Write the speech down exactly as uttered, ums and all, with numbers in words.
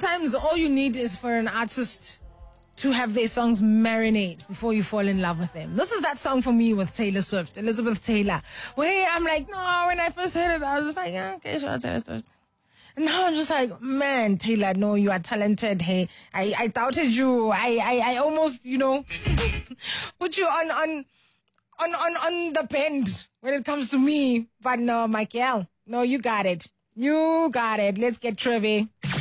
sometimes all you need is for an artist to have their songs marinate before you fall in love with them. This is that song for me with Taylor Swift, Elizabeth Taylor. Where I'm like, no, when I first heard it, I was just like, yeah, okay, sure, Taylor Swift. And now I'm just like, man, Taylor, no, you are talented. Hey, I, I doubted you. I, I, I almost, you know, put you on, on, on, on, on the bend when it comes to me. But no, Michael, no, you got it. You got it. Let's get Trevi.